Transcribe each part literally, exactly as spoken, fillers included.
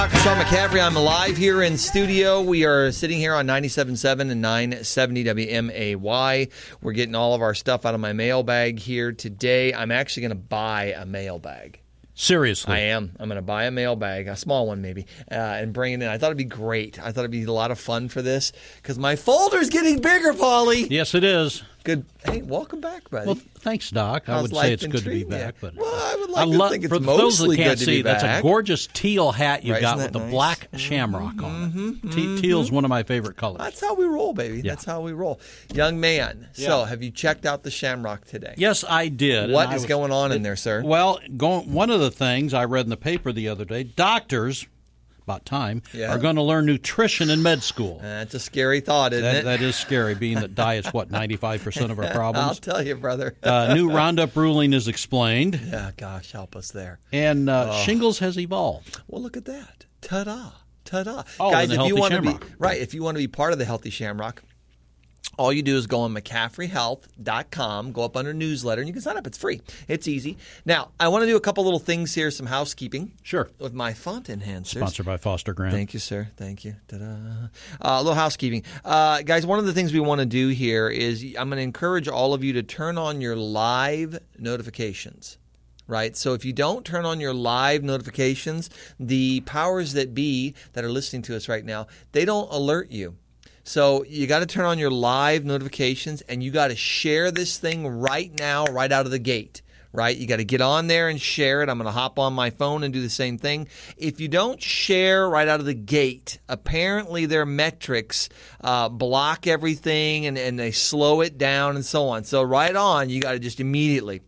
Sean McCaffrey, I'm live here in studio. We are sitting here on ninety-seven point seven and nine seventy W M A Y. We're getting all of our stuff out of my mailbag here today. I'm actually going to buy a mailbag. Seriously? I am. I'm going to buy a mailbag, a small one maybe, uh, and bring it in. I thought it'd be great. I thought it'd be a lot of fun for this because my folder's getting bigger, Paulie. Yes, it is. Good. Hey, welcome back, buddy. Well, thanks, Doc. How's I would life say it's been good to be treating back. you? But well, I would I like lo- to think it's for those that mostly can't good to see, be that's back. a gorgeous teal hat you Right, got isn't with the that nice? black shamrock on Mm-hmm, it. Te- teal's one of my favorite colors. That's how we roll, baby. Yeah. That's how we roll. Young man, so Yeah. have you checked out the shamrock today? Yes, I did. What and I is was- going on in there, sir? Well, going, one of the things I read in the paper the other day, doctors, about time, Yeah. are going to learn nutrition in med school. That's a scary thought, isn't That, it? that is scary, being that diet's, what, ninety-five percent of our I'll problems? tell you, brother. uh, new Roundup ruling is explained, Yeah, gosh, help us there. and uh, shingles has evolved. Well, look at that. Ta-da. Ta-da. Oh, Guys, and the if you Healthy want to be Shamrock. right, if you want to be part of the Healthy Shamrock, all you do is go on McCaffrey Health dot com, go up under newsletter, and you can sign up. It's free. It's easy. Now, I want to do a couple little things here, some housekeeping. Sure. With my font enhancers. Sponsored by Foster Grant. Thank you, sir. Thank you. Ta-da. Uh, a little housekeeping. Uh, guys, one of the things we want to do here is I'm going to encourage all of you to turn on your live notifications. Right? So if you don't turn on your live notifications, the powers that be that are listening to us right now, they don't alert you. So you got to turn on your live notifications, and you got to share this thing right now, right out of the gate. Right? You got to get on there and share it. I'm going to hop on my phone and do the same thing. If you don't share right out of the gate, apparently their metrics uh, block everything and, and they slow it down and so on. So right on, you got to just immediately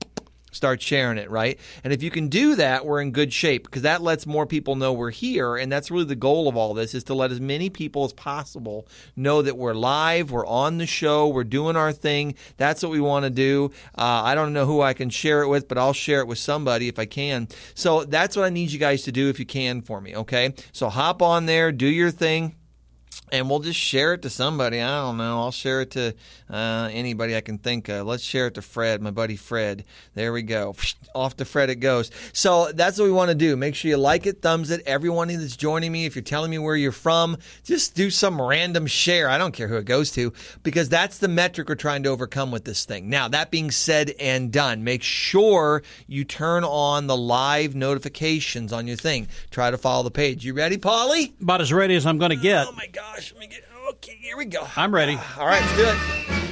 start sharing it, right? And if you can do that, we're in good shape because that lets more people know we're here, and that's really the goal of all this is to let as many people as possible know that we're live, we're on the show, we're doing our thing. That's what we want to do. Uh, I don't know who I can share it with, but I'll share it with somebody if I can. So that's what I need you guys to do if you can for me, okay? So hop on there, do your thing. And we'll just share it to somebody. I don't know. I'll share it to uh, anybody I can think of. Let's share it to Fred, my buddy Fred. There we go. Off to Fred it goes. So that's what we want to do. Make sure you like it, thumbs it. Everyone that's joining me, if you're telling me where you're from, just do some random share. I don't care who it goes to because that's the metric we're trying to overcome with this thing. Now, that being said and done, make sure you turn on the live notifications on your thing. Try to follow the page. You ready, Paulie? About as ready as I'm going to get. Oh, my gosh. Let me get. Okay, here we go. I'm ready. All right, let's do it.